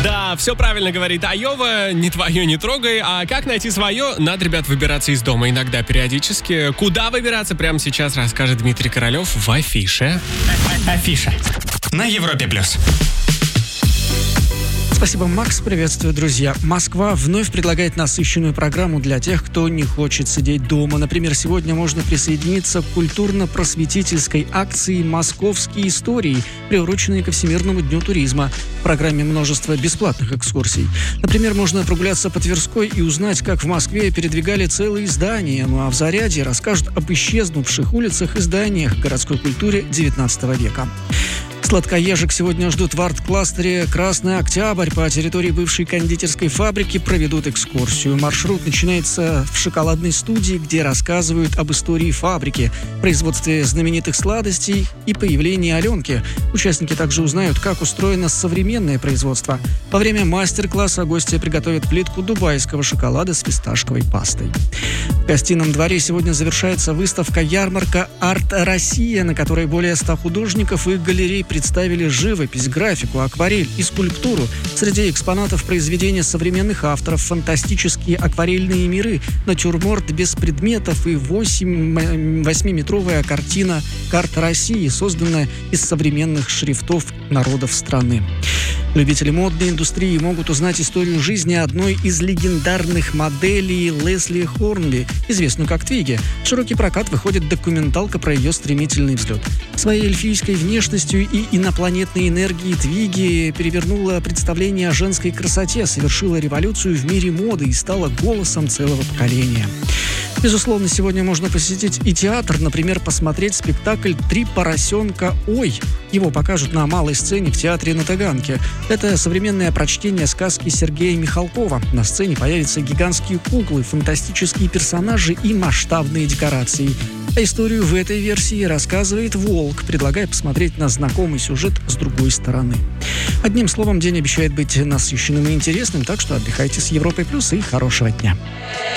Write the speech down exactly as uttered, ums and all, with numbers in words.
Да, все правильно говорит Айова, не твое не трогай. А как найти свое? Надо, ребят, выбираться из дома иногда, периодически. Куда выбираться, прямо сейчас расскажет Дмитрий Королев в Афише. Афиша на Европе плюс. Спасибо, Макс. Приветствую, друзья. Москва вновь предлагает насыщенную программу для тех, кто не хочет сидеть дома. Например, сегодня можно присоединиться к культурно-просветительской акции «Московские истории», приуроченной ко Всемирному дню туризма. В программе множество бесплатных экскурсий. Например, можно прогуляться по Тверской и узнать, как в Москве передвигали целые здания. Ну а в Зарядье расскажут об исчезнувших улицах и зданиях городской культуре девятнадцатого века. Сладкоежек сегодня ждут в арт-кластере «Красный Октябрь». По территории бывшей кондитерской фабрики проведут экскурсию. Маршрут начинается в шоколадной студии, где рассказывают об истории фабрики, производстве знаменитых сладостей и появлении Аленки. Участники также узнают, как устроено современное производство. Во время мастер-класса гости приготовят плитку дубайского шоколада с фисташковой пастой. В гостином дворе сегодня завершается выставка-ярмарка «Арт Россия», на которой более ста художников и галерей представили живопись, графику, акварель и скульптуру. Среди экспонатов произведения современных авторов, фантастические акварельные миры, натюрморт без предметов и восьмиметровая картина «Карта России», созданная из современных шрифтов народов страны. Любители модной индустрии могут узнать историю жизни одной из легендарных моделей Лесли Хорнби, известную как Твигги. В широкий прокат выходит документалка про ее стремительный взлет. Своей эльфийской внешностью и инопланетной энергией Твигги перевернула представление о женской красоте, совершила революцию в мире моды и стала голосом целого поколения. Безусловно, сегодня можно посетить и театр, например, посмотреть спектакль «Три поросенка. Ой». Его покажут на малой сцене в театре на Таганке. Это современное прочтение сказки Сергея Михалкова. На сцене появятся гигантские куклы, фантастические персонажи и масштабные декорации. А историю в этой версии рассказывает Волк, предлагая посмотреть на знакомый сюжет с другой стороны. Одним словом, день обещает быть насыщенным и интересным, так что отдыхайте с Европой Плюс и хорошего дня.